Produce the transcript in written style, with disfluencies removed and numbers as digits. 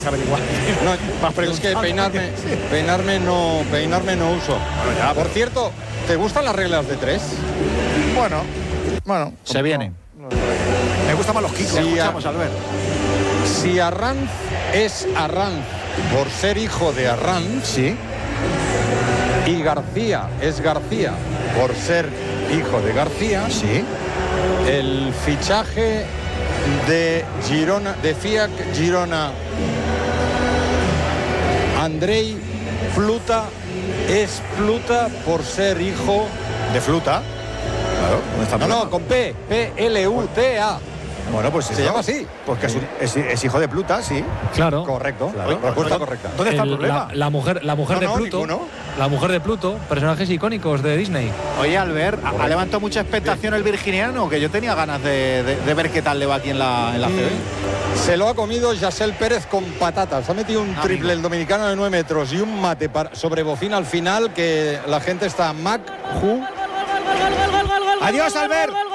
Averiguar. No, es que peinarme no uso. Bueno, ya, por cierto, ¿te gustan las reglas de 3? Bueno. Se viene. Me gustan más los kicks. Escuchamos, Albert. Si Arranz es Arranz por ser hijo de Arranz, sí, y García es García por ser hijo de García, sí, el fichaje de Girona, de Fiat Girona, Andrei Pluta es Pluta por ser hijo de Fluta. Claro, ¿dónde está no, con P, P-L-U-T-A. Bueno, pues se llama así. Porque es hijo de Pluta, sí. Claro. Correcto. Claro. Respuesta correcta. ¿Dónde está el problema? La mujer de Pluto. Ninguno. La mujer de Pluto, personajes icónicos de Disney. Oye, Albert, ¿ha levantado mucha expectación el virginiano? Que yo tenía ganas de ver qué tal le va aquí en la CB. Se lo ha comido Yasel Pérez con patatas. Ha metido un triple el dominicano de 9 metros y un mate sobre bocina al final que la gente está Mac, Ju. Adiós, Albert.